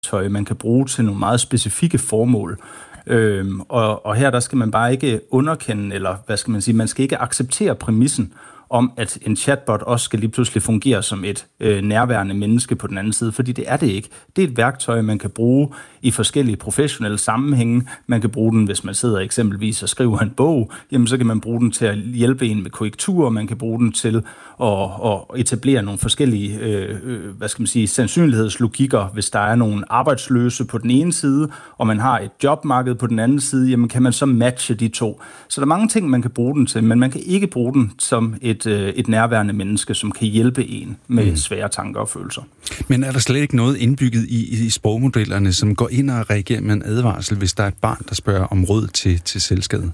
værktøj, man kan bruge til nogle meget specifikke formål. Og her der skal man bare ikke underkende, eller hvad skal man sige, man skal ikke acceptere præmissen om, at en chatbot også skal lige pludselig fungere som et nærværende menneske på den anden side, fordi det er det ikke. Det er et værktøj, man kan bruge i forskellige professionelle sammenhænge. Man kan bruge den, hvis man sidder eksempelvis og skriver en bog, jamen så kan man bruge den til at hjælpe en med korrekturer, man kan bruge den til at etablere nogle forskellige sandsynlighedslogikker, hvis der er nogle arbejdsløse på den ene side, og man har et jobmarked på den anden side, jamen kan man så matche de to. Så der er mange ting, man kan bruge den til, men man kan ikke bruge den som et nærværende menneske, som kan hjælpe en med svære tanker og følelser. Men er der slet ikke noget indbygget i sprogmodellerne, som går ind og reagerer med en advarsel, hvis der er et barn, der spørger om råd til selvskade?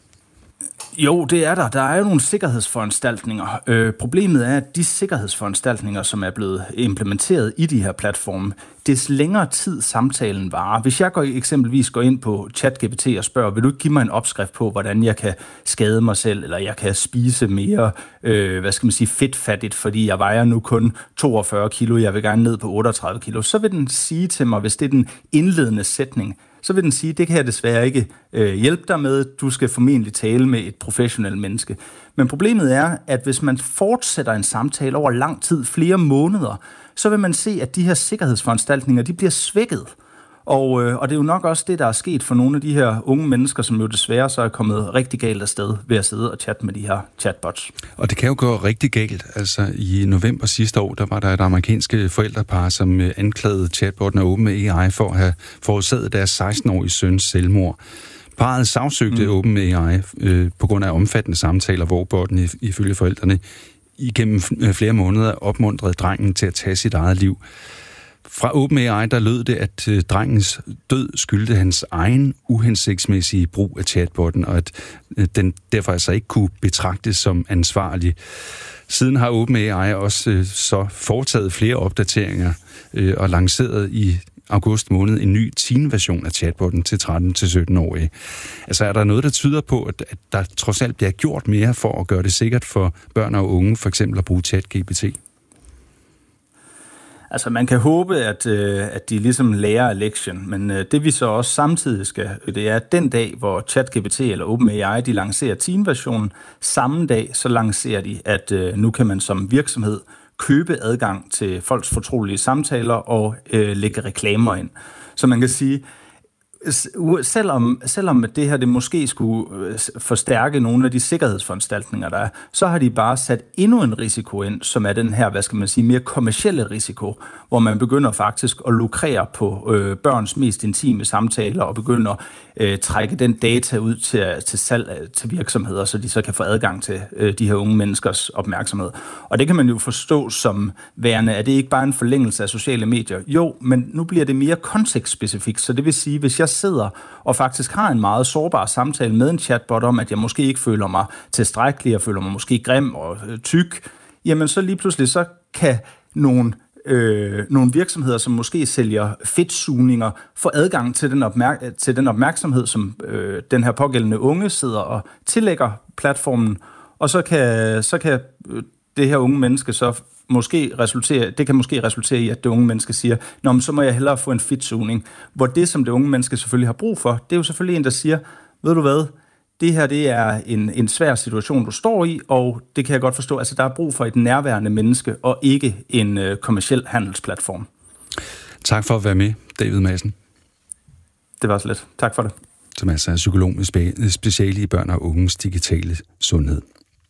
Jo, det er der. Der er jo nogle sikkerhedsforanstaltninger. Problemet er, at de sikkerhedsforanstaltninger, som er blevet implementeret i de her platforme, des længere tid samtalen varer. Hvis jeg eksempelvis går ind på ChatGPT og spørger, vil du ikke give mig en opskrift på, hvordan jeg kan skade mig selv, eller jeg kan spise mere, fedtfattigt, fordi jeg vejer nu kun 42 kilo, jeg vil gerne ned på 38 kilo, så vil den sige til mig, hvis det er den indledende sætning, så vil den sige, det kan jeg desværre ikke hjælpe dig med, du skal formentlig tale med et professionelt menneske. Men problemet er, at hvis man fortsætter en samtale over lang tid, flere måneder, så vil man se, at de her sikkerhedsforanstaltninger, de bliver svækket. Og det er jo nok også det, der er sket for nogle af de her unge mennesker, som jo desværre så er kommet rigtig galt afsted ved at sidde og chatte med de her chatbots. Og det kan jo gå rigtig galt. Altså i november sidste år, der var der et amerikanske forældrepar, som anklagede chatbotten af OpenAI for at have forårsaget deres 16-årige søns selvmord. Parret sagsøgte OpenAI på grund af omfattende samtaler, hvor botten ifølge forældrene igennem flere måneder opmuntrede drengen til at tage sit eget liv. Fra OpenAI, der lød det, at drengens død skyldte hans egen uhensigtsmæssige brug af chatbotten, og at den derfor altså ikke kunne betragtes som ansvarlig. Siden har OpenAI også så foretaget flere opdateringer og lanceret i august måned en ny teen-version af chatbotten til 13-17-årige. Altså er der noget, der tyder på, at der trods alt bliver gjort mere for at gøre det sikkert for børn og unge, for eksempel at bruge ChatGPT? Altså man kan håbe, at de ligesom lærer af lektion, men det vi så også samtidig skal, det er den dag, hvor ChatGPT eller OpenAI, de lancerer teen-versionen, samme dag så lancerer de, at nu kan man som virksomhed købe adgang til folks fortrolige samtaler og lægge reklamer ind. Så man kan sige, selvom det her det måske skulle forstærke nogle af de sikkerhedsforanstaltninger, der er, så har de bare sat endnu en risiko ind, som er den her, mere kommercielle risiko, hvor man begynder faktisk at lukrere på børns mest intime samtaler og begynder at trække den data ud til salg til virksomheder, så de så kan få adgang til de her unge menneskers opmærksomhed. Og det kan man jo forstå som værende, at det ikke bare er en forlængelse af sociale medier. Jo, men nu bliver det mere kontekstspecifikt, så det vil sige, hvis jeg sidder og faktisk har en meget sårbar samtale med en chatbot om, at jeg måske ikke føler mig tilstrækkelig, jeg føler mig måske grim og tyk, jamen så lige pludselig så kan nogle virksomheder, som måske sælger fedtsugninger, få adgang til den opmærksomhed, som den her pågældende unge sidder og tillægger platformen, og så kan det her unge menneske så måske resultere i, at det unge menneske siger, nå, men så må jeg hellere få en fedtsugning. Hvor det, som det unge menneske selvfølgelig har brug for, det er jo selvfølgelig en, der siger, ved du hvad, det her det er en svær situation, du står i, og det kan jeg godt forstå, altså der er brug for et nærværende menneske, og ikke en kommerciel handelsplatform. Tak for at være med, David Madsen. Det var så let. Tak for det. Thomas er psykolog med speciale i børn og unges digitale sundhed.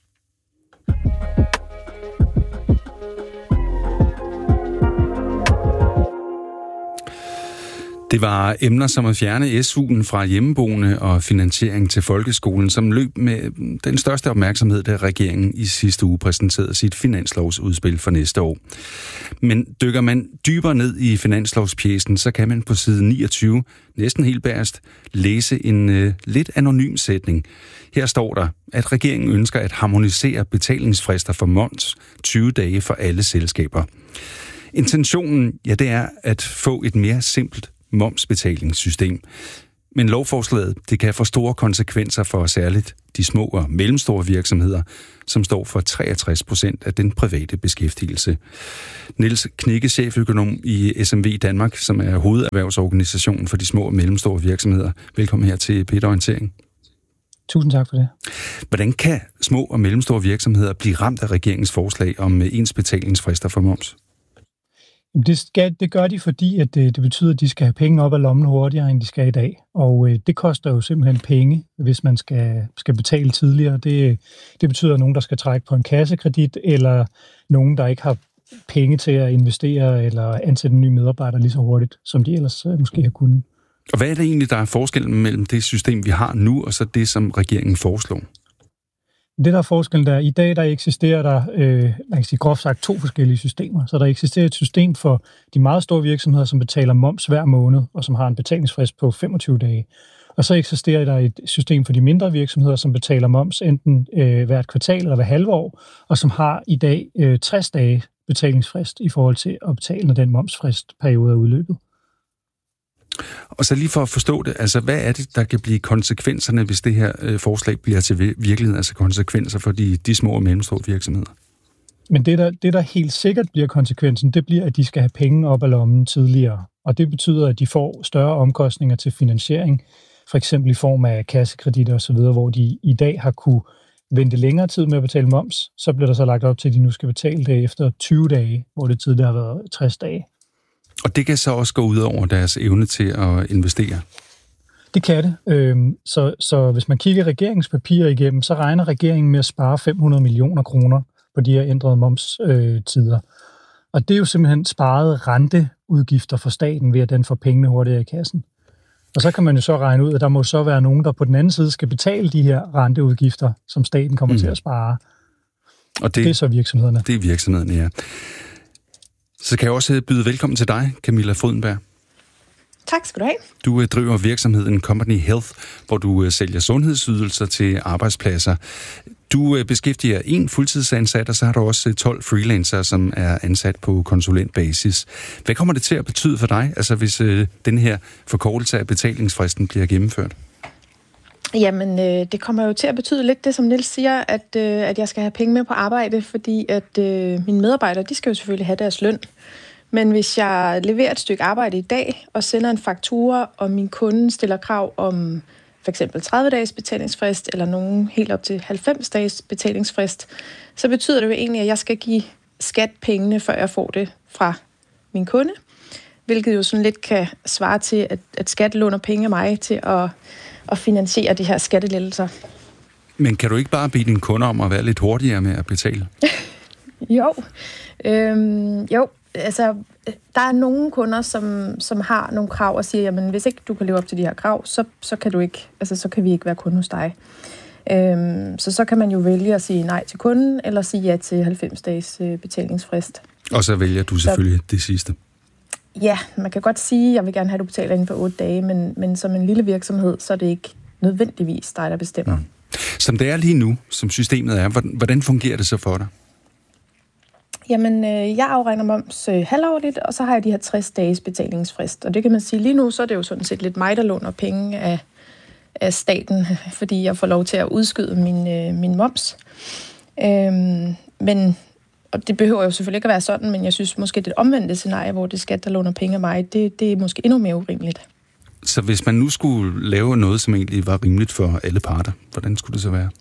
Det var emner som at fjerne SU'en fra hjemmeboende og finansiering til folkeskolen, som løb med den største opmærksomhed, da regeringen i sidste uge præsenterede sit finanslovsudspil for næste år. Men dykker man dybere ned i finanslovspjecen, så kan man på side 29, næsten helt bagerst, læse en lidt anonym sætning. Her står der, at regeringen ønsker at harmonisere betalingsfrister for moms 20 dage for alle selskaber. Intentionen, ja, det er at få et mere simpelt momsbetalingssystem. Men lovforslaget, det kan få store konsekvenser for særligt de små og mellemstore virksomheder, som står for 63% af den private beskæftigelse. Niels Knigge, cheføkonom i SMV Danmark, som er hovederhvervsorganisationen for de små og mellemstore virksomheder. Velkommen her til P1 Orientering. Tusind tak for det. Hvordan kan små og mellemstore virksomheder blive ramt af regeringens forslag om ens betalingsfrister for moms? Det gør de, fordi at det betyder, at de skal have penge op af lommen hurtigere, end de skal i dag. Og det koster jo simpelthen penge, hvis man skal betale tidligere. Det betyder, at nogen, der skal trække på en kassekredit, eller nogen, der ikke har penge til at investere eller ansætte en ny medarbejder lige så hurtigt, som de ellers måske har kunnet. Og hvad er det egentlig, der er forskellen mellem det system, vi har nu, og så det, som regeringen foreslår? Det, der er forskellen, der i dag, der eksisterer der, man kan sige groft sagt, 2 forskellige systemer. Så der eksisterer et system for de meget store virksomheder, som betaler moms hver måned, og som har en betalingsfrist på 25 dage. Og så eksisterer der et system for de mindre virksomheder, som betaler moms enten hvert kvartal eller hver halve år, og som har i dag 60 dage betalingsfrist i forhold til at betale, når den momsfristperiode er udløbet. Og så lige for at forstå det, altså hvad er det, der kan blive konsekvenserne, hvis det her forslag bliver til virkelighed, altså konsekvenser for de små og mellemstore virksomheder? Men det, der helt sikkert bliver konsekvensen, det bliver, at de skal have penge op af lommen tidligere. Og det betyder, at de får større omkostninger til finansiering, for eksempel i form af kassekreditter osv., hvor de i dag har kunne vente længere tid med at betale moms. Så bliver der så lagt op til, at de nu skal betale det efter 20 dage, hvor det tidligere har været 60 dage. Og det kan så også gå ud over deres evne til at investere? Det kan det. Så hvis man kigger regeringens papirer igennem, så regner regeringen med at spare 500 millioner kroner på de her ændrede momstider. Og det er jo simpelthen sparede renteudgifter for staten ved, at den får pengene hurtigere i kassen. Og så kan man jo så regne ud, at der må så være nogen, der på den anden side skal betale de her renteudgifter, som staten kommer til at spare. Og det er så virksomhederne. Det er virksomhederne, ja. Så kan jeg også byde velkommen til dig, Camilla Frydenberg. Tak skal du have. Du driver virksomheden Company Health, hvor du sælger sundhedsydelser til arbejdspladser. Du beskæftiger 1 fuldtidsansat, og så har du også 12 freelancere, som er ansat på konsulentbasis. Hvad kommer det til at betyde for dig, altså hvis den her forkortelse af betalingsfristen bliver gennemført? Jamen, det kommer jo til at betyde lidt det, som Niels siger, at jeg skal have penge med på arbejde, fordi at mine medarbejdere, de skal jo selvfølgelig have deres løn. Men hvis jeg leverer et stykke arbejde i dag og sender en faktura, og min kunde stiller krav om for eksempel 30 dages betalingsfrist, eller nogen helt op til 90 dages betalingsfrist, så betyder det jo egentlig, at jeg skal give skat pengene, før jeg får det fra min kunde, hvilket jo sådan lidt kan svare til, at skat låner penge af mig til at finansiere de her skattelettelser. Men kan du ikke bare bede dine kunder om at være lidt hurtigere med at betale? Jo. Altså, der er nogle kunder, som har nogle krav og siger, jamen hvis ikke du kan leve op til de her krav, så kan du ikke, altså så kan vi ikke være kunde hos dig. Så kan man jo vælge at sige nej til kunden, eller sige ja til 90 dages betalingsfrist. Og så vælger du selvfølgelig det sidste. Ja, man kan godt sige, at jeg vil gerne have, at du betaler inden for 8 dage, men som en lille virksomhed, så er det ikke nødvendigvis dig, der bestemmer. Mm. Som det er lige nu, som systemet er, hvordan fungerer det så for dig? Jamen, jeg afregner moms halvårligt, og så har jeg de her 60 dages betalingsfrist. Og det kan man sige, lige nu, så er det jo sådan set lidt mig, der låner penge af staten, fordi jeg får lov til at udskyde min moms. Og det behøver jo selvfølgelig ikke at være sådan, men jeg synes måske, det omvendte scenarie, hvor det skat, der låner penge af mig, det er måske endnu mere urimeligt. Så hvis man nu skulle lave noget, som egentlig var rimeligt for alle parter, hvordan skulle det så være?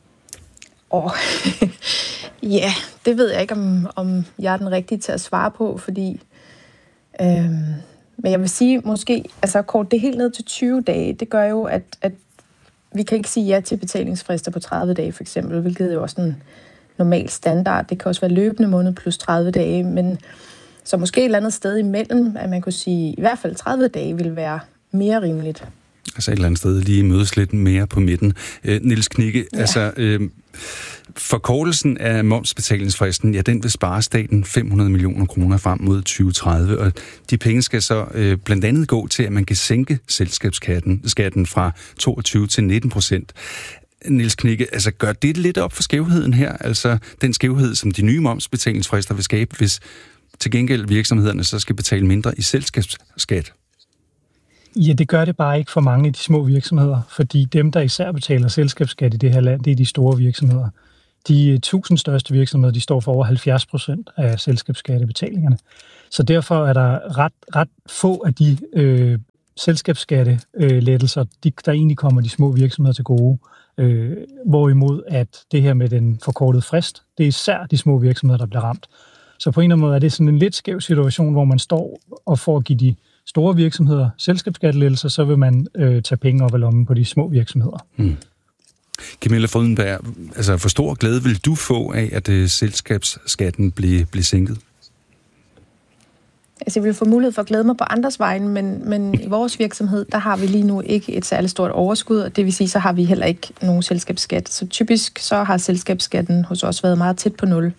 Ja, det ved jeg ikke, om jeg er den rigtige til at svare på, fordi... men jeg vil sige, måske, altså kort det helt ned til 20 dage, det gør jo, at vi kan ikke sige ja til betalingsfrister på 30 dage, for eksempel, hvilket er jo også en normal standard. Det kan også være løbende måned plus 30 dage, men så måske et eller andet sted imellem, at man kunne sige, i hvert fald 30 dage vil være mere rimeligt. Altså et eller andet sted lige mødes lidt mere på midten. Niels Knigge, ja. Altså forkortelsen af momsbetalingsfristen, ja, den vil spare staten 500 millioner kroner frem mod 2030, og de penge skal så blandt andet gå til, at man kan sænke selskabsskatten fra 22 til 19%. Niels Knigge, altså gør det lidt op for skævheden her? Altså den skævhed, som de nye momsbetalingsfrister vil skabe, hvis til gengæld virksomhederne så skal betale mindre i selskabsskat? Ja, det gør det bare ikke for mange af de små virksomheder, fordi dem, der især betaler selskabsskat i det her land, det er de store virksomheder. De 1000 største virksomheder, de står for over 70% af selskabsskattebetalingerne. Så derfor er der ret få af de selskabsskattelettelser, der egentlig kommer de små virksomheder til gode. Hvorimod at det her med den forkortede frist, det er især de små virksomheder, der bliver ramt. Så på en eller anden måde er det sådan en lidt skæv situation, hvor man står og for at give de store virksomheder selskabsskattelettelser, så vil man tage penge op af lommen på de små virksomheder. Camilla Frydenberg, altså for stor glæde vil du få af, at selskabsskatten bliver sænket? Altså, jeg vil få mulighed for at glæde mig på andres vegne, men i vores virksomhed, der har vi lige nu ikke et særligt stort overskud, og det vil sige, så har vi heller ikke nogen selskabsskat. Så typisk så har selskabsskatten hos os været meget tæt på 0.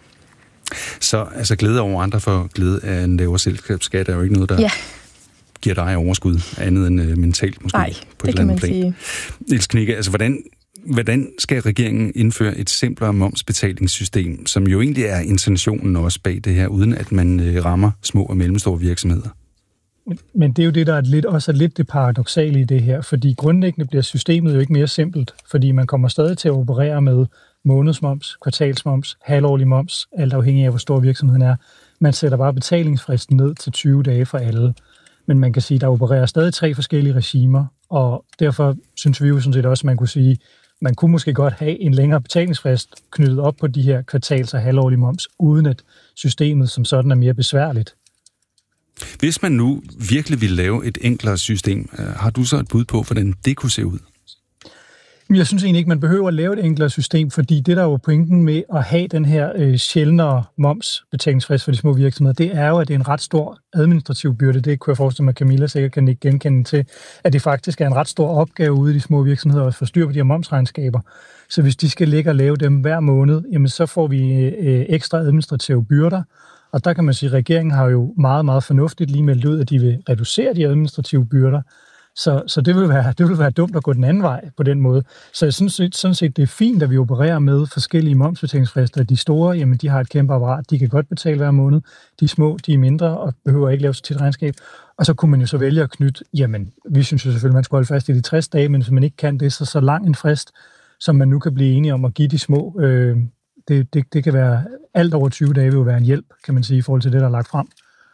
Så altså glæde over andre for glæde af en lavere selskabsskat er jo ikke noget, der giver dig overskud, andet end mentalt måske. Nej, på det kan man sige. Niels Knigge, altså hvordan skal regeringen indføre et simplere momsbetalingssystem, som jo egentlig er intentionen også bag det her, uden at man rammer små og mellemstore virksomheder? Men det er jo det, der er også lidt det paradoksale i det her, fordi grundlæggende bliver systemet jo ikke mere simpelt, fordi man kommer stadig til at operere med månedsmoms, kvartalsmoms, halvårlig moms, alt afhængig af, hvor stor virksomheden er. Man sætter bare betalingsfristen ned til 20 dage for alle. Men man kan sige, at der opererer stadig 3 forskellige regimer, og derfor synes vi jo sådan set også, at man kunne sige, man kunne måske godt have en længere betalingsfrist knyttet op på de her kvartals- og halvårlige moms, uden at systemet som sådan er mere besværligt. Hvis man nu virkelig vil lave et enklere system, har du så et bud på, hvordan det kunne se ud? Jeg synes egentlig ikke, man behøver at lave et enklere system, fordi det, der er jo pointen med at have den her sjældnere momsbetalingsfrist for de små virksomheder, det er jo, at det er en ret stor administrativ byrde. Det kunne jeg forestille mig, at Camilla sikkert kan ikke genkende til, at det faktisk er en ret stor opgave ude i de små virksomheder at få styr på de her momsregnskaber. Så hvis de skal ligge og lave dem hver måned, jamen så får vi ekstra administrative byrder. Og der kan man sige, at regeringen har jo meget, meget fornuftigt lige meldt ud, at de vil reducere de administrative byrder. Så det vil være dumt at gå den anden vej på den måde. Så jeg synes sådan set, det er fint, at vi opererer med forskellige momsbetalingsfrister. De store, jamen de har et kæmpe apparat, de kan godt betale hver måned. De små, de er mindre og behøver ikke lave så tit regnskab. Og så kunne man jo så vælge at knytte, jamen vi synes jo selvfølgelig, man skal holde fast i de 60 dage, men hvis man ikke kan det, så lang en frist, som man nu kan blive enige om at give de små. Det kan være alt over 20 dage, vil jo være en hjælp, kan man sige, i forhold til det, der er lagt frem.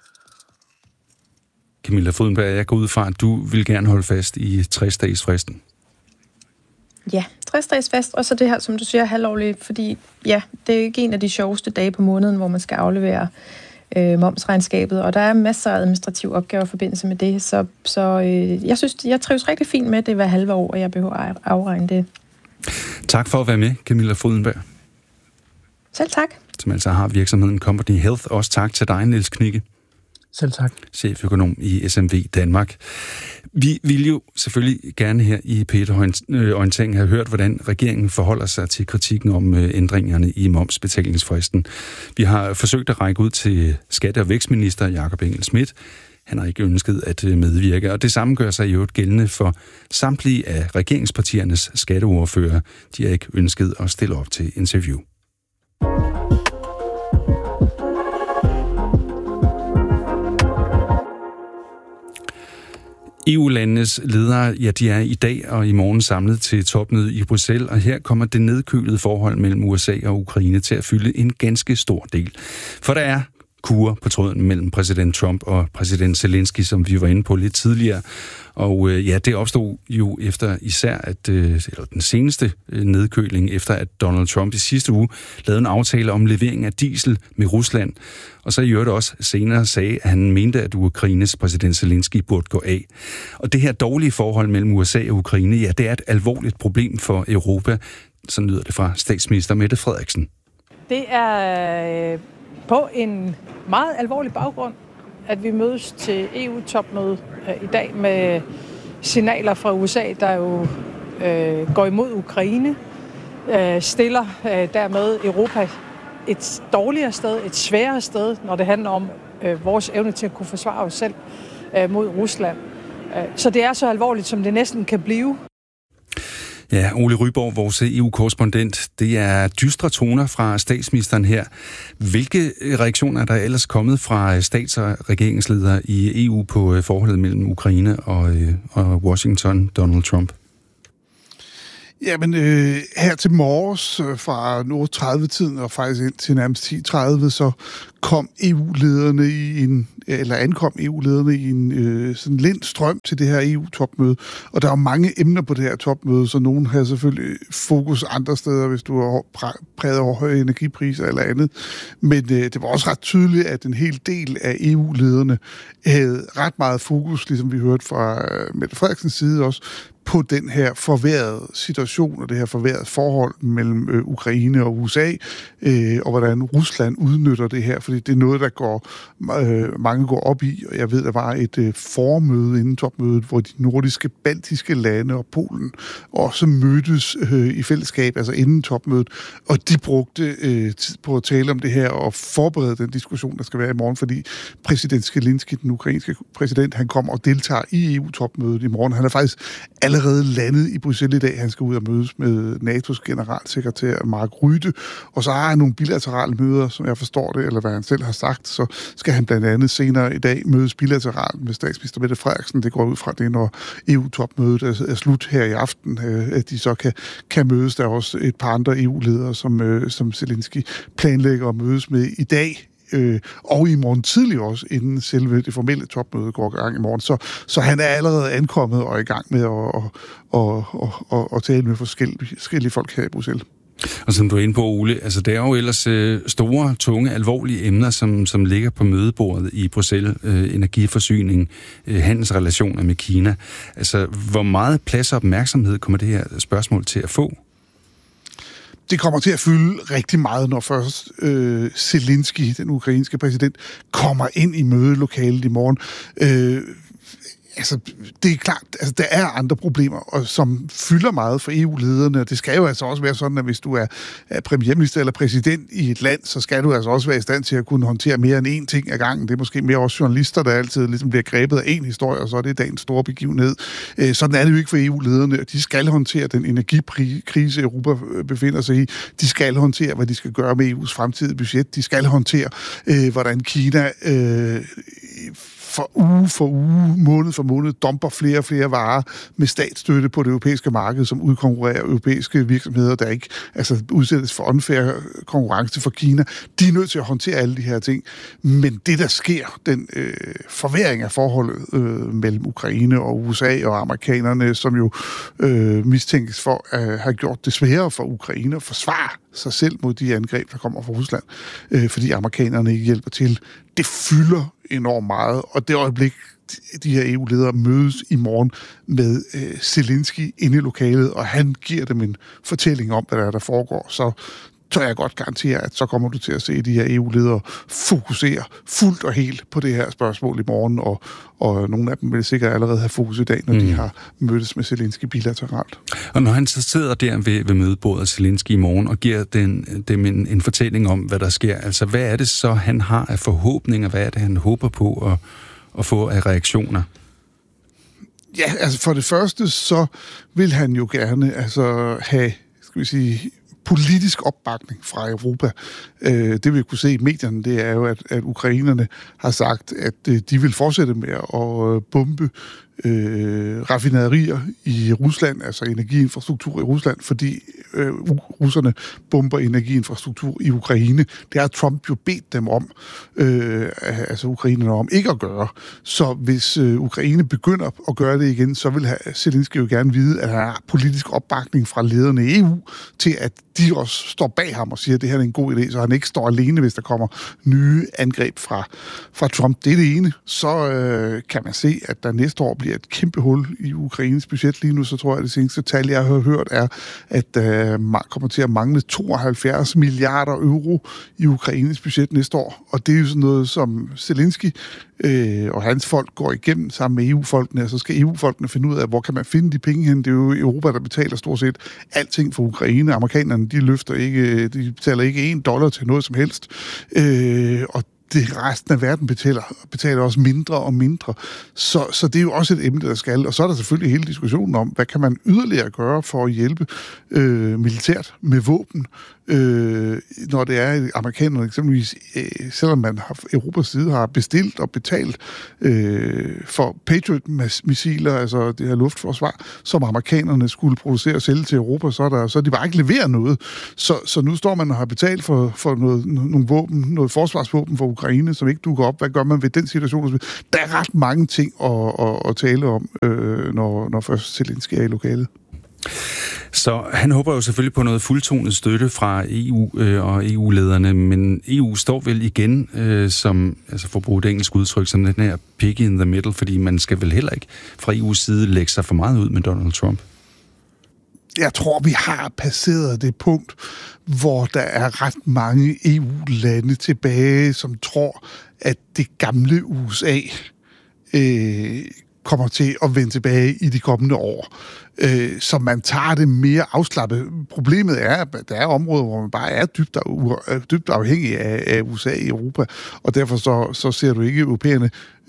Camilla Frydenberg, jeg går ud fra, at du vil gerne holde fast i 60-dages fristen. Ja, 60-dages frist, og så det her, som du siger, halvårligt, fordi ja, det er ikke en af de sjoveste dage på måneden, hvor man skal aflevere momsregnskabet, og der er masser af administrative opgaver i forbindelse med det, så jeg synes, jeg trives rigtig fint med det hver halve år, og jeg behøver at afregne det. Tak for at være med, Camilla Frydenberg. Selv tak. Som altså har virksomheden Company Health. Også tak til dig, Niels Knigge. Selv tak. Cheføkonom i SMV Danmark. Vi vil jo selvfølgelig gerne her i P1-orienteringen have hørt, hvordan regeringen forholder sig til kritikken om ændringerne i momsbetalingsfristen. Vi har forsøgt at række ud til skatte- og vækstminister Jakob Engel-Schmidt. Han har ikke ønsket at medvirke, og det samme gør sig i øvrigt gældende for samtlige af regeringspartiernes skatteordfører. De har ikke ønsket at stille op til interview. EU-landenes ledere, ja, de er i dag og i morgen samlet til topmøde i Bruxelles, og her kommer det nedkølede forhold mellem USA og Ukraine til at fylde en ganske stor del. For der er kurre på tråden mellem præsident Trump og præsident Zelensky, som vi var inde på lidt tidligere. Og ja, det opstod jo efter især den seneste nedkøling, efter at Donald Trump i sidste uge lavede en aftale om levering af diesel med Rusland. Og så i øvrigt også senere sagde, at han mente, at Ukraines præsident Zelensky burde gå af. Og det her dårlige forhold mellem USA og Ukraine, ja, det er et alvorligt problem for Europa. Så lyder det fra statsminister Mette Frederiksen. Det er på en meget alvorlig baggrund, at vi mødes til EU-topmøde i dag med signaler fra USA, der jo går imod Ukraine, stiller dermed Europa et dårligere sted, et sværere sted, når det handler om vores evne til at kunne forsvare os selv mod Rusland. Så det er så alvorligt, som det næsten kan blive. Ja, Ole Ryborg, vores EU-korrespondent. Det er dystre toner fra statsministeren her. Hvilke reaktioner er der ellers kommet fra stats- og regeringsledere i EU på forholdet mellem Ukraine og Washington, Donald Trump? Jamen, her til morges fra 30-tiden og faktisk ind til nærmest 10:30, så ankom EU-lederne i en sådan lind strøm til det her EU-topmøde. Og der er mange emner på det her topmøde, så nogen har selvfølgelig fokus andre steder, hvis du er præget over høje energipriser eller andet. Men det var også ret tydeligt, at en hel del af EU-lederne havde ret meget fokus, ligesom vi hørte fra Mette Frederiksens side også, på den her forværrede situation og det her forværrede forhold mellem Ukraine og USA, og hvordan Rusland udnytter det her, fordi det er noget, der mange går op i, og jeg ved, der var et formøde inden topmødet, hvor de nordiske, baltiske lande og Polen også mødtes i fællesskab, altså inden topmødet, og de brugte tid på at tale om det her og forberede den diskussion, der skal være i morgen, fordi præsident Zelensky, den ukrainske præsident, han kommer og deltager i EU-topmødet i morgen. Han er faktisk allerede landet i Bruxelles i dag. Han skal ud og mødes med NATO's generalsekretær Mark Rutte, og så har han nogle bilaterale møder, som jeg forstår det, eller hvad han selv har sagt, så skal han blandt andet senere i dag mødes bilateralt med statsminister Mette Frederiksen. Det går ud fra det, når EU-topmødet er slut her i aften, at de så kan mødes. Der er også et par andre EU-ledere, som Zelensky planlægger at mødes med i dag, og i morgen tidlig også, inden selve det formelle topmøde går i gang i morgen. Så han er allerede ankommet og i gang med at tale med forskellige folk her i Bruxelles. Og som du er inde på, Ole, altså det er jo ellers store, tunge, alvorlige emner, som ligger på mødebordet i Bruxelles. Energiforsyning, handelsrelationer med Kina. Altså, hvor meget plads og opmærksomhed kommer det her spørgsmål til at få? Det kommer til at fylde rigtig meget, når først Zelensky, den ukrainske præsident, kommer ind i mødelokalet i morgen. Altså, det er klart, altså, der er andre problemer, som fylder meget for EU-lederne, og det skal jo altså også være sådan, at hvis du er premierminister eller præsident i et land, så skal du altså også være i stand til at kunne håndtere mere end én ting ad gangen. Det er måske mere også journalister, der altid ligesom bliver grebet af én historie, og så er det dagens store begivenhed. Sådan er det jo ikke for EU-lederne. De skal håndtere den energikrise, Europa befinder sig i. De skal håndtere, hvad de skal gøre med EU's fremtidige budget. De skal håndtere, hvordan Kina for uge, måned for måned, dumper flere og flere varer med statsstøtte på det europæiske marked, som udkonkurrerer europæiske virksomheder, der ikke udsættes for unfair konkurrence for Kina. De er nødt til at håndtere alle de her ting. Men det, der sker, den forværring af forholdet mellem Ukraine og USA og amerikanerne, som jo mistænkes for at have gjort det sværere for Ukraine at forsvare sig selv mod de angreb, der kommer fra Rusland, fordi amerikanerne ikke hjælper til. Det fylder enormt meget, og det øjeblik, de her EU-ledere mødes i morgen med Zelensky inde i lokalet, og han giver dem en fortælling om, hvad der foregår, så tør jeg godt garantere, at så kommer du til at se de her EU-ledere fokusere fuldt og helt på det her spørgsmål i morgen, og nogle af dem vil sikkert allerede have fokus i dag, når de har mødtes med Zelensky bilateralt. Og når han så sidder der ved mødebordet Zelensky i morgen og giver dem en fortælling om, hvad der sker, altså hvad er det så, han har af forhåbninger, hvad er det, han håber på at få af reaktioner? Ja, altså for det første, så vil han jo gerne have, skal vi sige, politisk opbakning fra Europa. Det vi kunne se i medierne, det er jo, at ukrainerne har sagt, at de vil fortsætte med at bombe raffinaderier i Rusland, altså energiinfrastruktur i Rusland, fordi russerne bomber energiinfrastruktur i Ukraine. Det har Trump jo bedt dem om, altså ukrainerne om ikke at gøre. Så hvis Ukraine begynder at gøre det igen, så vil Zelensky jo gerne vide, at der er politisk opbakning fra lederne i EU til, at de også står bag ham og siger, at det her er en god idé, så han ikke står alene, hvis der kommer nye angreb fra Trump. Det er det ene. Så kan man se, at der næste år bliver et kæmpe hul i Ukraines budget. Lige nu, så tror jeg, at det seneste tal, jeg har hørt, er, at kommer til at mangle 72 milliarder euro i Ukraines budget næste år. Og det er jo sådan noget, som Zelensky og hans folk går igennem sammen med EU-folkene, og så skal EU-folkene finde ud af, hvor kan man finde de penge hen. Det er jo Europa, der betaler stort set alting for Ukraine. Amerikanerne, de betaler ikke $1 til noget som helst. Og det resten af verden betaler også mindre og mindre. Så det er jo også et emne, der skal. Og så er der selvfølgelig hele diskussionen om, hvad kan man yderligere gøre for at hjælpe militært med våben, når det er amerikanerne eksempelvis, selvom man Europas side har bestilt og betalt for Patriot-missiler, altså det her luftforsvar, som amerikanerne skulle producere og sælge til Europa, så er de bare ikke leveret noget. Så nu står man og har betalt for nogle våben, noget forsvarsvåben for Ukraine, som ikke dukker op. Hvad gør man ved den situation? Der er ret mange ting at tale om, når først Zelensky er i lokalet. Så han håber jo selvfølgelig på noget fuldtonet støtte fra EU og EU-lederne, men EU står vel igen, som, altså for at bruge det engelske udtryk, som den her pig in the middle, fordi man skal vel heller ikke fra EU's side lægge sig for meget ud med Donald Trump. Jeg tror, vi har passeret det punkt, hvor der er ret mange EU-lande tilbage, som tror, at det gamle USA kommer til at vende tilbage i de kommende år. Så man tager det mere afslappet. Problemet er, at der er områder, hvor man bare er dybt afhængig af USA i Europa, og derfor så ser du ikke europæerne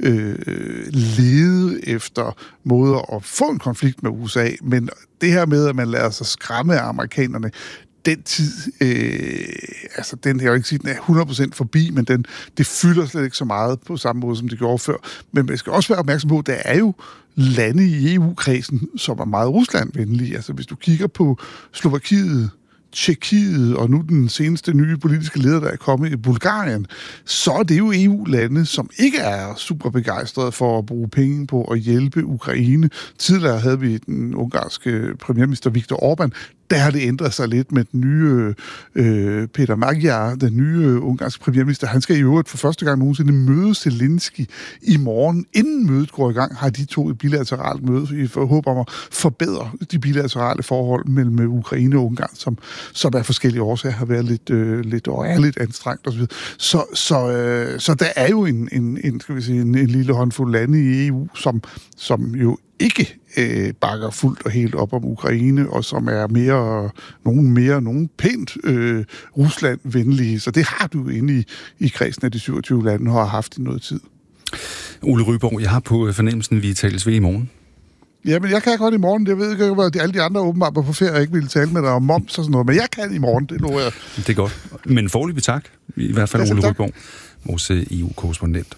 lede efter måder at få en konflikt med USA, men det her med, at man lader sig skræmme af amerikanerne, den tid, den her, jeg vil ikke sige, den er 100% forbi, men det fylder slet ikke så meget på samme måde, som det gjorde før. Men man skal også være opmærksom på, at der er jo lande i EU-kredsen, som er meget Rusland-venlige. Altså hvis du kigger på Slovakiet, Tjekkiet og nu den seneste nye politiske leder, der er kommet i Bulgarien, så er det jo EU-lande, som ikke er super begejstrede for at bruge penge på at hjælpe Ukraine. Tidligere havde vi den ungarske premierminister Viktor Orbán. Der har det ændret sig lidt med den nye Peter Magyar, den nye ungarske premierminister. Han skal i øvrigt for første gang nogensinde møde Zelensky i morgen. Inden mødet går i gang, har de to et bilateralt møde i håb om at forbedre de bilaterale forhold mellem Ukraine og Ungarn, som af forskellige årsager har været lidt anstrengt osv. Så der er jo en lille håndfuld lande i EU, som jo ikke bakker fuldt og helt op om Ukraine, og som er nogen pænt Rusland-venlige. Så det har du inde i kredsen af de 27 lande, og har haft i noget tid. Ole Ryborg, jeg har på fornemmelsen, vi tales ved i morgen. Ja, men jeg kan godt i morgen. Jeg ved ikke, at alle de andre åbenbart på ferie ikke ville tale med dig om moms og sådan noget, men jeg kan i morgen, det lover jeg. Det er godt. Men foreløbig tak. I hvert fald Ole Ryborg, vores EU-korrespondent.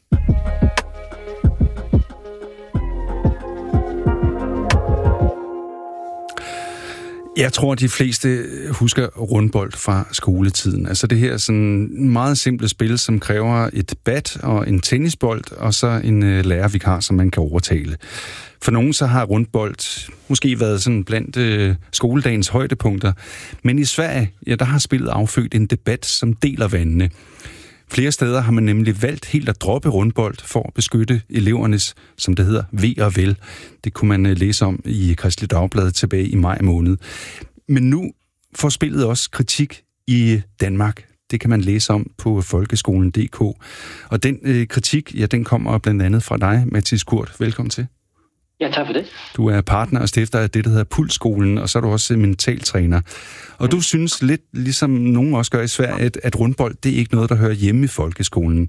Jeg tror, de fleste husker rundbold fra skoletiden. Altså det her sådan meget simple spil, som kræver et bat og en tennisbold, og så en lærervikar, som man kan overtale. For nogen så har rundbold måske været sådan blandt skoledagens højdepunkter. Men i Sverige, ja, der har spillet affødt en debat, som deler vandene. Flere steder har man nemlig valgt helt at droppe rundbold for at beskytte elevernes, som det hedder, ve og vel. Det kunne man læse om i Kristeligt Dagblad tilbage i maj måned. Men nu får spillet også kritik i Danmark. Det kan man læse om på folkeskolen.dk. Og den kritik, ja, den kommer blandt andet fra dig, Mathias Kurt. Velkommen til. Ja, tak for det. Du er partner og stifter af det, der hedder Pulsskolen, og så er du også mentaltræner. Og du synes lidt, ligesom nogen også gør i Sverige, at rundbold, det er ikke noget, der hører hjemme i folkeskolen.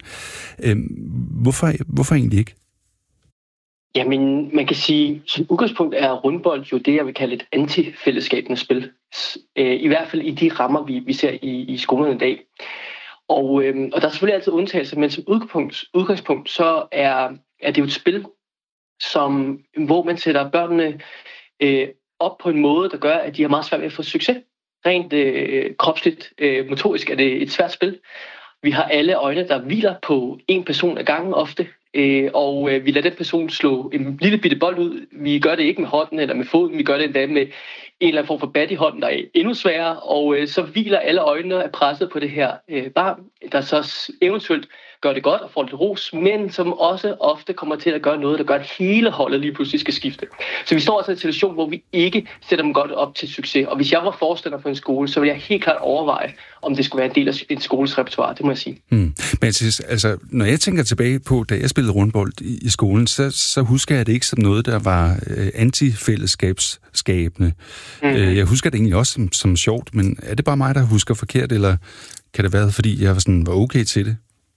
Hvorfor egentlig ikke? Jamen, man kan sige, som udgangspunkt er rundbold jo det, jeg vil kalde et antifællesskabende spil. I hvert fald i de rammer, vi ser i skolerne i dag. Og der er selvfølgelig altid undtagelser, men som udgangspunkt så er det jo et spil, hvor man sætter børnene op på en måde, der gør, at de har meget svært ved at få succes. Rent kropsligt, motorisk er det et svært spil. Vi har alle øjne, der hviler på en person ad gangen ofte, og vi lader den person slå en lille bitte bold ud. Vi gør det ikke med hånden eller med foden, vi gør det endda med en eller anden form for bat i hånden, der er endnu sværere, og så hviler alle øjnene af presset på det her barn, der så eventuelt gør det godt og får lidt ros, men som også ofte kommer til at gøre noget, der gør, at hele holdet lige pludselig skal skifte. Så vi står altså i en situation, hvor vi ikke sætter dem godt op til succes. Og hvis jeg var forstander på en skole, så ville jeg helt klart overveje, om det skulle være en del af en skoles repertoire, det må jeg sige. Men altså, når jeg tænker tilbage på, da jeg spillede rundbold i skolen, så husker jeg det ikke som noget, der var antifællesskabsskabende. Jeg husker det egentlig også som sjovt, men er det bare mig, der husker forkert, eller kan det være, fordi jeg var okay til det?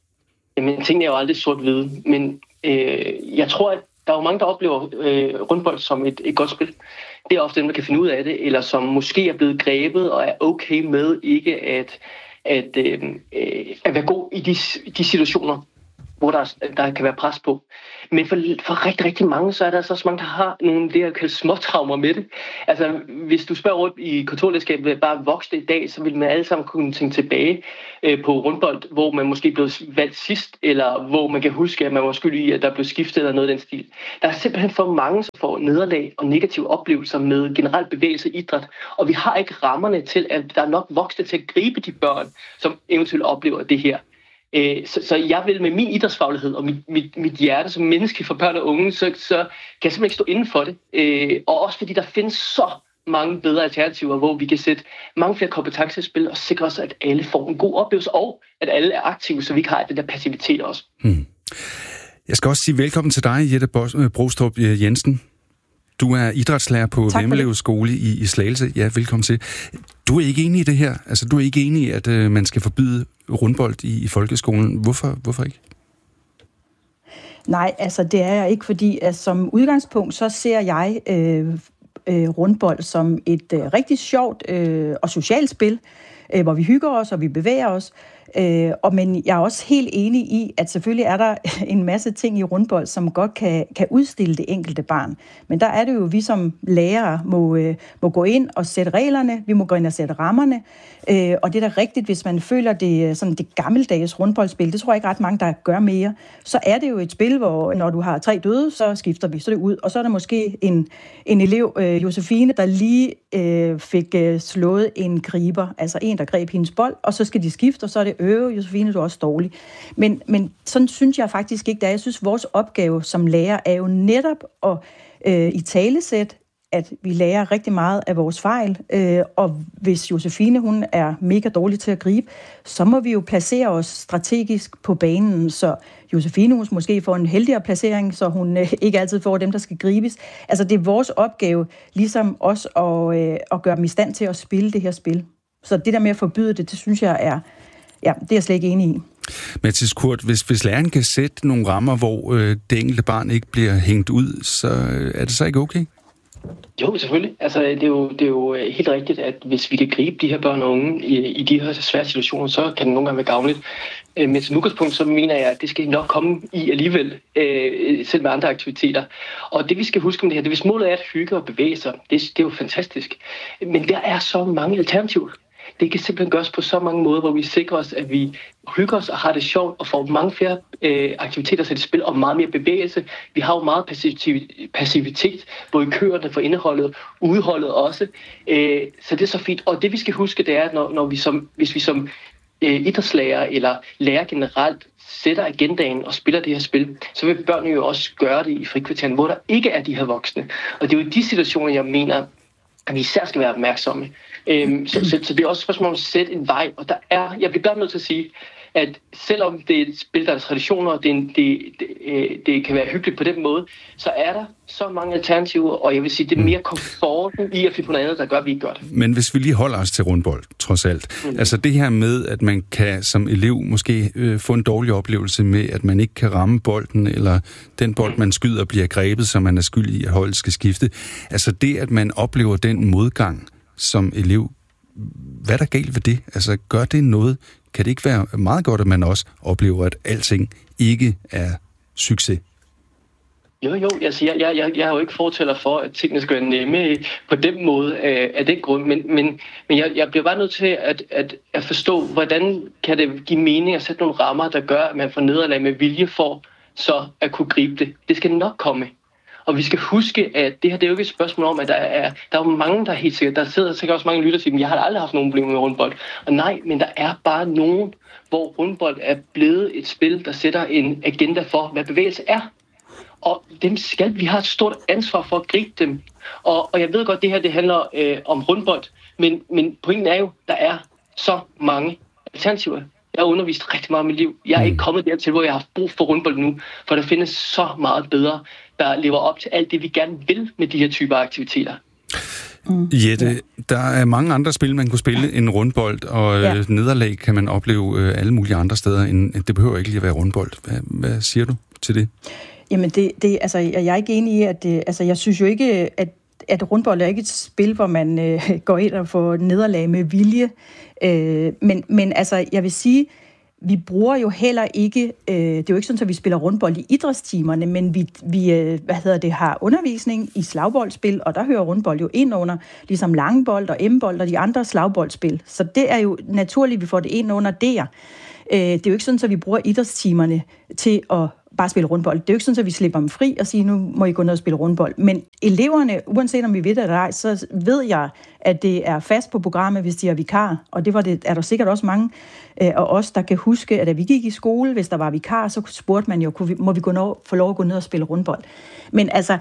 Jamen, tingene er jo aldrig sort-hvide, men jeg tror, at der er jo mange, der oplever rundbold som et godt spil. Det er ofte dem, der kan finde ud af det, eller som måske er blevet grebet og er okay med ikke at være god i de situationer, hvor der kan være pres på. Men for rigtig, rigtig mange, så er der altså også mange, der har nogle det, jeg kalder småtraumer med det. Altså, hvis du spørger rundt i kulturlandskabet, bare voksne i dag, så vil man alle sammen kunne tænke tilbage på rundbold, hvor man måske blev valgt sidst, eller hvor man kan huske, at man var skyldig i, at der blev skiftet eller noget af den stil. Der er simpelthen for mange, som får nederlag og negative oplevelser med generelt bevægelse og idræt, og vi har ikke rammerne til, at der er nok voksne til at gribe de børn, som eventuelt oplever det her. Så jeg vil med min idrætsfaglighed og mit hjerte som menneske for børn og unge, så kan jeg simpelthen ikke stå inden for det. Og også fordi der findes så mange bedre alternativer, hvor vi kan sætte mange flere kompetencer i spil og sikre os, at alle får en god oplevelse, og at alle er aktive, så vi ikke har den der passivitet også. Jeg skal også sige velkommen til dig, Jette Brostrup Jensen. Du er idrætslærer på Vemmelev Skole i Slagelse. Ja, velkommen til. Du er ikke enig i det her? Altså, du er ikke enig i, at man skal forbyde rundbold i folkeskolen. Hvorfor ikke? Nej, altså det er jeg ikke, fordi som udgangspunkt, så ser jeg rundbold som et rigtig sjovt og socialt spil, hvor vi hygger os og vi bevæger os. Men jeg er også helt enig i, at selvfølgelig er der en masse ting i rundbold, som godt kan udstille det enkelte barn. Men der er det jo, vi som lærere må gå ind og sætte reglerne, vi må gå ind og sætte rammerne. Og det er da rigtigt, hvis man føler det sådan det gammeldags rundboldspil, det tror jeg ikke ret mange, der gør mere, så er det jo et spil, hvor når du har 3 døde, så skifter vi, så det ud. Og så er der måske en elev, Josefine, der lige fik slået en griber, altså en, der greb hendes bold, og så skal de skifte, og så er det Josefine, du er også dårlig. Men sådan synes jeg faktisk ikke, jeg synes, vores opgave som lærer er jo netop at italesætte, at vi lærer rigtig meget af vores fejl, og hvis Josefine, hun er mega dårlig til at gribe, så må vi jo placere os strategisk på banen, så Josefine hun måske får en heldigere placering, så hun ikke altid får dem, der skal gribes. Altså det er vores opgave, ligesom også at gøre dem i stand til at spille det her spil. Så det der med at forbyde det synes jeg er, ja, det er jeg slet ikke enig i. Mathias Kurt, hvis læreren kan sætte nogle rammer, hvor det enkelte barn ikke bliver hængt ud, så er det så ikke okay? Jo, selvfølgelig. Altså, det er jo helt rigtigt, at hvis vi kan gribe de her børn og unge i de her svære situationer, så kan det nogle gange være gavnligt. Men som udgangspunkt, så mener jeg, at det skal nok komme i alligevel, selv med andre aktiviteter. Og det vi skal huske med det her, det hvis målet er at hygge og bevæge sig, det er jo fantastisk. Men der er så mange alternativer. Det kan simpelthen gøres på så mange måder, hvor vi sikrer os, at vi hygger os og har det sjovt og får mange flere aktiviteter til det spil og meget mere bevægelse. Vi har jo meget passivitet, både i køerne for indeholdet, udholdet også. Så det er så fint. Og det vi skal huske, det er, at hvis vi som idrætslærer eller lærer generelt sætter agendaen og spiller det her spil, så vil børnene jo også gøre det i frikvarteren, hvor der ikke er de her voksne. Og det er jo i de situationer, jeg mener, at vi især skal være opmærksomme. Så det er også et spørgsmål om at sætte en vej, og jeg bliver bare nødt til at sige, at selvom det er et spil, der er traditioner, og det kan være hyggeligt på den måde, så er der så mange alternativer, og jeg vil sige, det er mere komforten i at finde på noget andet, der gør, at vi ikke gør det. Men hvis vi lige holder os til rundbold, trods alt. Altså det her med, at man kan som elev måske få en dårlig oplevelse med, at man ikke kan ramme bolden, eller den bold, man skyder, bliver grebet, så man er skyldig i, at holdet skal skifte. Altså det, at man oplever den modgang som elev, hvad er der galt ved det? Altså gør det noget? Kan det ikke være meget godt, at man også oplever, at alting ikke er succes? Jo, altså jeg er jo ikke fortæller for, at tingene skal være nemme på den måde af den grund, men jeg bliver bare nødt til at forstå, hvordan kan det give mening at sætte nogle rammer, der gør, at man får nederlag med vilje for så at kunne gribe det. Det skal nok komme. Og vi skal huske, at det her det er jo ikke et spørgsmål om, at der er jo mange, der helt sikkert, der sidder sikkert også mange lytter til, men jeg har aldrig haft nogen problemer med rundbold. Og nej, men der er bare nogen, hvor rundbold er blevet et spil, der sætter en agenda for, hvad bevægelse er. Og dem skal vi have et stort ansvar for at gribe dem. Og jeg ved godt, det her det handler om rundbold, men pointen er jo, der er så mange alternativer. Jeg har undervist rigtig meget i mit liv. Jeg er ikke kommet dertil, hvor jeg har haft brug for rundbold nu, for der findes så meget bedre, der lever op til alt det, vi gerne vil med de her typer aktiviteter. Jette, der er mange andre spil, man kunne spille end rundbold, og nederlag kan man opleve alle mulige andre steder. Det behøver ikke lige at være rundbold. Hvad siger du til det? Jamen, altså, jeg er ikke enig i, at jeg synes jo ikke, at rundbold er ikke et spil, hvor man går ind og får nederlag med vilje. Men altså, jeg vil sige, vi bruger jo heller ikke, det er jo ikke sådan, at vi spiller rundbold i idrætstimerne, men vi har undervisning i slagboldspil, og der hører rundbold jo ind under, ligesom langbold og m-bold og de andre slagboldspil. Så det er jo naturligt, at vi får det ind under der. Det er jo ikke sådan, at vi bruger idrætstimerne til at bare spille rundbold. Det er jo ikke sådan, at vi slipper dem fri og siger, nu må I gå ned og spille rundbold. Men eleverne, uanset om vi ved det eller ej, så ved jeg, at det er fast på programmet, hvis de er vikar. Og det er der sikkert også mange af os, der kan huske, at da vi gik i skole, hvis der var vikar, så spurgte man jo, må vi få lov at gå ned og spille rundbold. Men altså,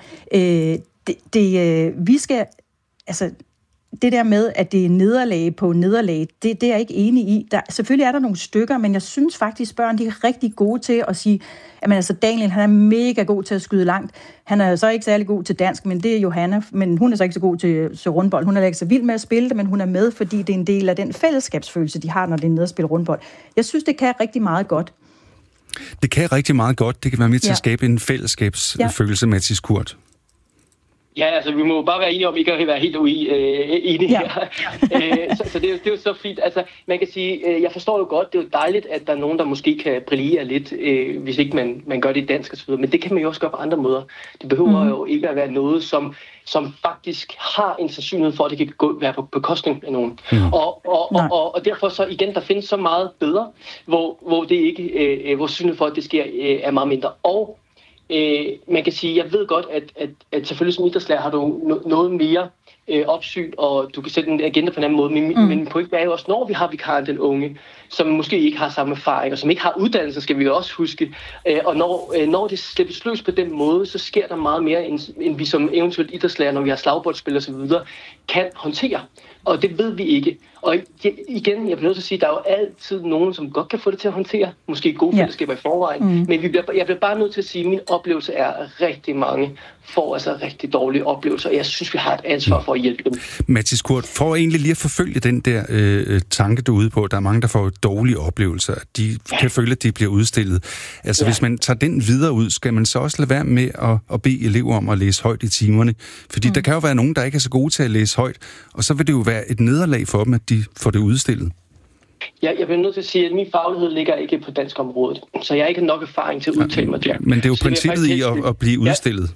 vi skal... Altså, det der med, at det er nederlag på nederlag, det er jeg ikke enig i. Selvfølgelig er der nogle stykker, men jeg synes faktisk, børn de er rigtig gode til at sige, at altså Daniel, han er mega god til at skyde langt. Han er så ikke særlig god til dansk, men det er Johanna, men hun er så ikke så god til rundbold. Hun er ikke så vild med at spille det, men hun er med, fordi det er en del af den fællesskabsfølelse, de har, når det er nede at spille rundbold. Jeg synes, det kan rigtig meget godt. Det kan rigtig meget godt. Det kan være med til at skabe en fællesskabsfølelse, Mathis Kurt. Ja, altså vi må bare være enige om, ikke at være helt enige her. Så det er jo så fint. Altså man kan sige, jeg forstår jo godt, det er jo dejligt, at der er nogen, der måske kan brillere lidt, hvis ikke man gør det i dansk osv., men det kan man jo også gøre på andre måder. Det behøver jo ikke at være noget, som faktisk har en sandsynlighed for, at det kan være på bekostning af nogen. Og derfor så igen, der findes så meget bedre, hvor det ikke, hvor sandsynligheden for, at det sker, er meget mindre. Og man kan sige, jeg ved godt, at selvfølgelig som idrætslærer har du noget mere opsyn, og du kan sætte en agenda på en anden måde, men pointen er jo også, når vi har vikaren, den unge, som måske ikke har samme erfaring, og som ikke har uddannelse, skal vi jo også huske, og når det slippes løs på den måde, så sker der meget mere, end vi som eventuelt idrætslærer, når vi har slagboldspil og så videre, kan håndtere. Og det ved vi ikke. Og igen, jeg bliver nødt til at sige, at der er jo altid nogen, som godt kan få det til at håndtere. Måske gode fællesskaber i forvejen. Men jeg bliver bare nødt til at sige, at min oplevelse er, at rigtig mange får altså rigtig dårlige oplevelser. Og jeg synes, vi har et ansvar for at hjælpe dem. Mathis Kurt, for egentlig lige at forfølge den der tanke, du er ude på, der er mange, der får dårlige oplevelser. De kan føle, at de bliver udstillet. Altså hvis man tager den videre ud, skal man så også lade være med at bede elever om at læse højt i timerne. Fordi der kan jo være nogen, der ikke er så gode til at læse højt. Og så vil det jo være et nederlag for dem, at de får det udstillet. Jeg bliver nødt til at sige, at min faglighed ligger ikke på dansk område, så jeg har ikke nok erfaring til at udtale mig der. Men det er jo princippet i at blive udstillet.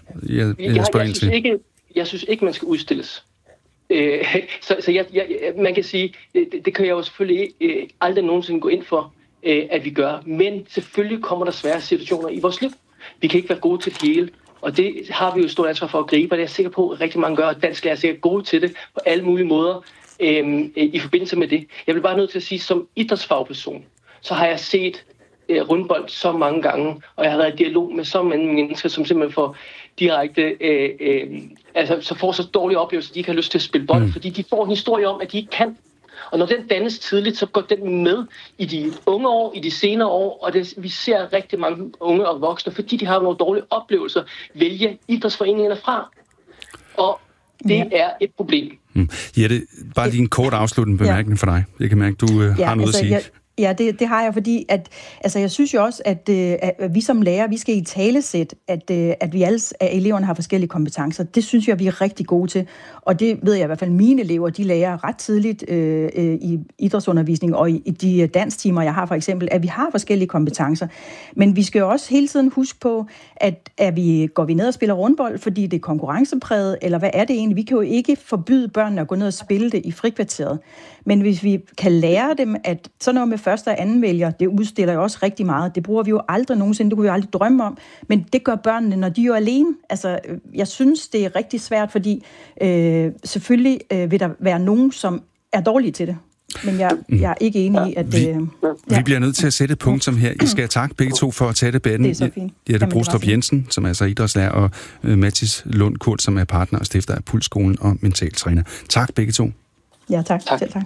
Jeg synes ikke, man skal udstilles. Så man kan sige, det kan jeg jo selvfølgelig aldrig nogensinde gå ind for, at vi gør. Men selvfølgelig kommer der svære situationer i vores liv. Vi kan ikke være gode til det hele. Og det har vi jo et stort ansvar for at gribe, og det er jeg sikker på, at rigtig mange gør, og dansk er sikkert gode til det på alle mulige måder i forbindelse med det. Jeg vil bare nødt til at sige, som idrætsfagperson, så har jeg set rundbold så mange gange, og jeg har været i dialog med så mange mennesker, som simpelthen får direkte, så får så dårlige oplevelser, at de ikke har lyst til at spille bold, fordi de får en historie om, at de ikke kan. Og når den dannes tidligt, så går den med i de unge år, i de senere år, og vi ser rigtig mange unge og voksne, fordi de har nogle dårlige oplevelser, vælge idrætsforeningerne fra. Og det er et problem. Jette, bare lige en kort afsluttende bemærkning for dig. Jeg kan mærke, du har noget at sige. Ja, det har jeg, fordi jeg synes jo også, at vi som lærer, vi skal i talesæt, at vi alle af eleverne har forskellige kompetencer. Det synes jeg, vi er rigtig gode til. Og det ved jeg i hvert fald, mine elever, de lærer ret tidligt i idrætsundervisning og i de dansktimer, jeg har for eksempel, at vi har forskellige kompetencer. Men vi skal jo også hele tiden huske på, at går vi ned og spiller rundbold, fordi det er konkurrencepræget, eller hvad er det egentlig? Vi kan jo ikke forbyde børnene at gå ned og spille det i frikvarteret. Men hvis vi kan lære dem, at sådan noget med første og anden vælger, det udstiller jo også rigtig meget. Det bruger vi jo aldrig nogensinde, det kunne vi jo aldrig drømme om. Men det gør børnene, når de er jo alene. Altså, jeg synes, det er rigtig svært, fordi selvfølgelig vil der være nogen, som er dårlige til det. Men jeg er ikke enig i, at... Vi bliver nødt til at sætte et punktum her. I skal takke begge to for at tage debatten. Det er så fint. Jette Brostrup Jensen, som er så idrætslærer, og Mathis Lund Kurt, som er partner og stifter af Pulsskolen og mentaltræner. Tak begge to. Ja, tak. Selv tak.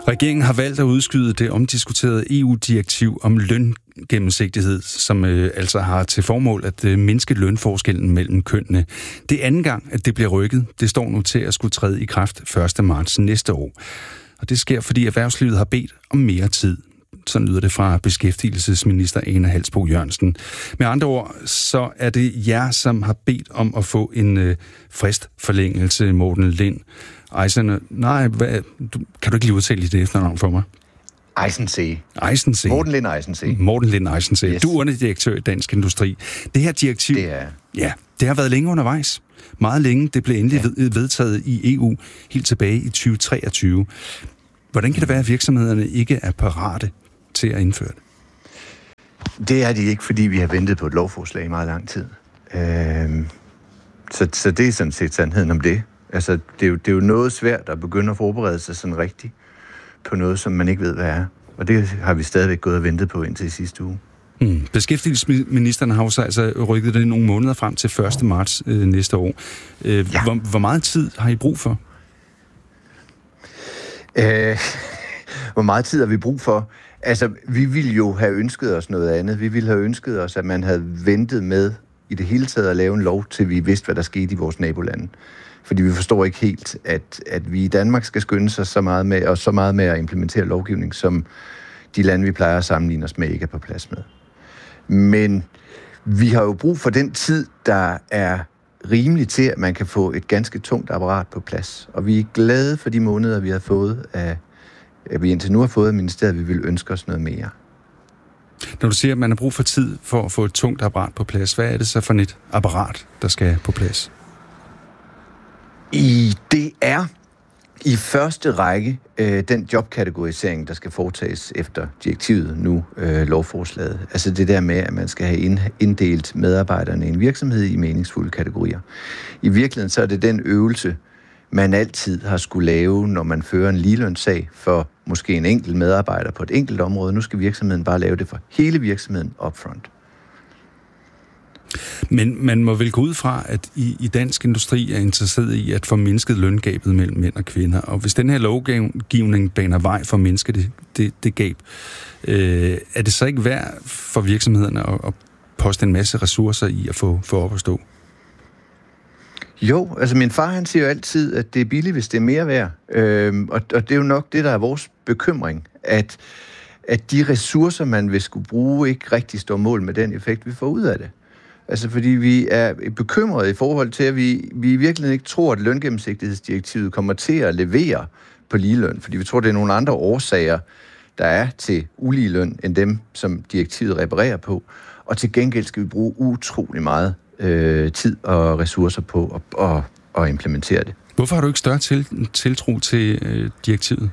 Regeringen har valgt at udskyde det omdiskuterede EU-direktiv om løngennemsigtighed, som altså har til formål at mindske lønforskellen mellem kønnene. Det er anden gang, at det bliver rykket. Det står nu til at skulle træde i kraft 1. marts næste år. Og det sker, fordi erhvervslivet har bedt om mere tid. Sådan lyder det fra beskæftigelsesminister Ane Halsboe-Jørgensen. Med andre ord, så er det jer, som har bedt om at få en fristforlængelse, Morten Lind. Kan du ikke lige udtale det efternavn for mig? Eisensee. Morten Lind Eisensee. Yes. Du er underdirektør i Dansk Industri. Det her direktiv, det har været længe undervejs. Meget længe. Det blev endelig vedtaget i EU helt tilbage i 2023. Hvordan kan det være, at virksomhederne ikke er parate til at indføre det? Det er de ikke, fordi vi har ventet på et lovforslag i meget lang tid. Så det er sådan set sandheden om det. Altså, det er jo noget svært at begynde at forberede sig sådan rigtigt på noget, som man ikke ved, hvad er. Og det har vi stadigvæk gået og ventet på indtil sidste uge. Beskæftigelsesministeren har jo så altså rykket det nogle måneder frem til 1. marts næste år. Hvor meget tid har I brug for? Hvor meget tid har vi brug for? Altså, vi ville jo have ønsket os noget andet. Vi ville have ønsket os, at man havde ventet med i det hele taget at lave en lov, til vi vidste, hvad der skete i vores nabolande. Fordi vi forstår ikke helt, at vi i Danmark skal skynde sig så meget med at implementere lovgivning, som de lande, vi plejer at sammenligne os med, ikke er på plads med. Men vi har jo brug for den tid, der er rimelig til, at man kan få et ganske tungt apparat på plads. Og vi er glade for de måneder, vi har fået vi indtil nu har fået af ministeriet, vi vil ønske os noget mere. Når du siger, at man har brug for tid for at få et tungt apparat på plads, hvad er det så for et apparat, der skal på plads? Det er i første række den jobkategorisering, der skal foretages efter direktivet nu, lovforslaget. Altså det der med, at man skal have inddelt medarbejderne i en virksomhed i meningsfulde kategorier. I virkeligheden så er det den øvelse, man altid har skulle lave, når man fører en ligelønssag for måske en enkelt medarbejder på et enkelt område. Nu skal virksomheden bare lave det for hele virksomheden upfront. Men man må vel gå ud fra, at I Dansk Industri er interesseret i at få mindsket løngabet mellem mænd og kvinder. Og hvis den her lovgivning baner vej for at mindske det gab, er det så ikke værd for virksomhederne at poste en masse ressourcer i at få op at stå? Jo, altså min far han siger jo altid, at det er billigt, hvis det er mere værd. Og det er jo nok det, der er vores bekymring, at de ressourcer, man vil skulle bruge, ikke rigtig står mål med den effekt, vi får ud af det. Altså fordi vi er bekymrede i forhold til, at vi i virkeligheden ikke tror, at løngennemsigtighedsdirektivet kommer til at levere på ligeløn. Fordi vi tror, det er nogle andre årsager, der er til uligeløn, end dem, som direktivet reparerer på. Og til gengæld skal vi bruge utrolig meget tid og ressourcer på at implementere det. Hvorfor har du ikke større tiltro til direktivet?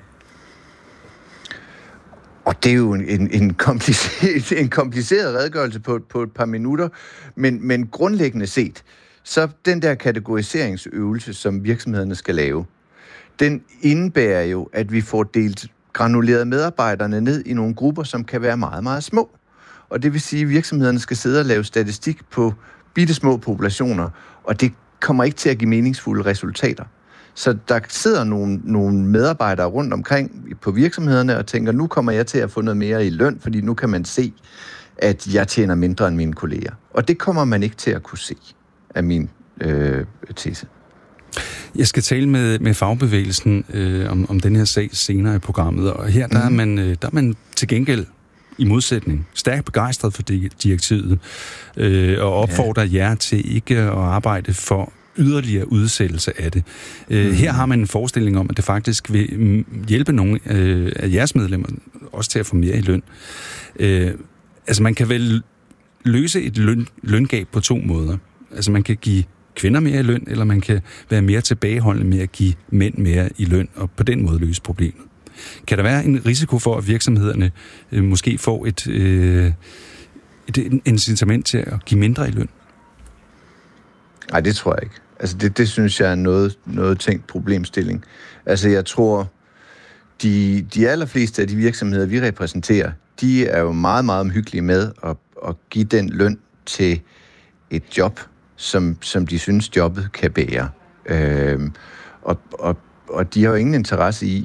Og det er jo en kompliceret redegørelse på et par minutter, men grundlæggende set, så den der kategoriseringsøvelse, som virksomhederne skal lave, den indebærer jo, at vi får delt granuleret medarbejderne ned i nogle grupper, som kan være meget, meget små. Og det vil sige, at virksomhederne skal sidde og lave statistik på bittesmå populationer, og det kommer ikke til at give meningsfulde resultater. Så der sidder nogle medarbejdere rundt omkring på virksomhederne og tænker, nu kommer jeg til at få noget mere i løn, fordi nu kan man se, at jeg tjener mindre end mine kolleger. Og det kommer man ikke til at kunne se, af min tese. Jeg skal tale med fagbevægelsen om den her sag senere i programmet, og her der er man til gengæld i modsætning stærkt begejstret for direktivet og opfordrer jer til ikke at arbejde for yderligere udsættelse af det. Her har man en forestilling om, at det faktisk vil hjælpe nogle af jeres medlemmer også til at få mere i løn. Altså man kan vel løse et løngab på to måder. Altså man kan give kvinder mere i løn, eller man kan være mere tilbageholdende med at give mænd mere i løn, og på den måde løse problemet. Kan der være en risiko for, at virksomhederne måske får et incitament til at give mindre i løn? Nej, det tror jeg ikke. Altså det synes jeg er noget tænkt problemstilling. Altså jeg tror, de allerfleste af de virksomheder, vi repræsenterer, de er jo meget, meget omhyggelige med at give den løn til et job, som de synes, jobbet kan bære. Og de har jo ingen interesse i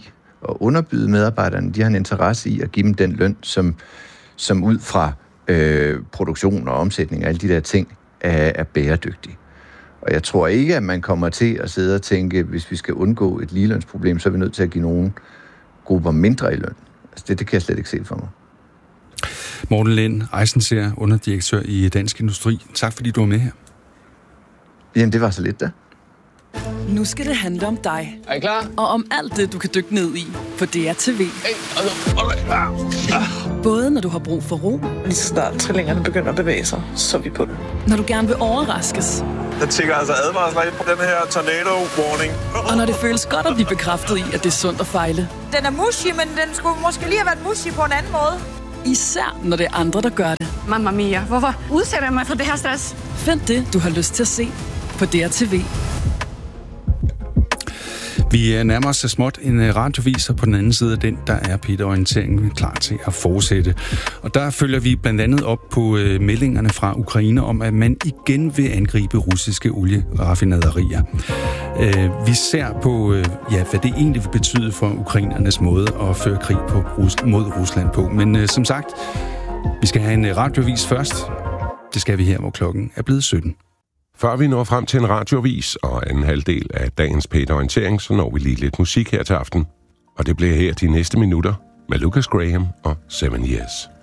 underbyde medarbejderne. De har en interesse i at give dem den løn, som ud fra produktion og omsætning og alle de der ting er bæredygtig. Og jeg tror ikke, at man kommer til at sidde og tænke, hvis vi skal undgå et ligelønsproblem, så er vi nødt til at give nogle grupper mindre i løn. Altså det kan jeg slet ikke se for mig. Morten Lind Eisenseer, underdirektør i Dansk Industri. Tak fordi du var med her. Jamen, det var så lidt da. Nu skal det handle om dig. Er I klar? Og om alt det, du kan dykke ned i på DRTV. Både når du har brug for ro. Lige så snart trillingerne begynder at bevæge sig, så er vi på det. Når du gerne vil overraskes. Der tænker altså advarsler ind på den her tornado warning. Og når det føles godt at blive bekræftet i, at det er sundt at fejle. Den er mushy, men den skulle måske lige have været mushy på en anden måde. Især når det er andre, der gør det. Mamma mia, hvorfor udsætter jeg mig for det her stress? Find det, du har lyst til at se på DRTV. Vi nærmer os så småt en radiovis, og på den anden side af den, der er P1-orienteringen klar til at fortsætte. Og der følger vi blandt andet op på meldingerne fra Ukraine om, at man igen vil angribe russiske olieraffinaderier. Vi ser på, hvad det egentlig vil betyde for ukrainernes måde at føre krig mod Rusland på. Men som sagt, vi skal have en radiovis først. Det skal vi her, hvor klokken er blevet 17. Før vi når frem til en radiovis og anden halvdel af dagens P1-orientering, så når vi lige lidt musik her til aften. Og det bliver her de næste minutter med Lucas Graham og 7 Years.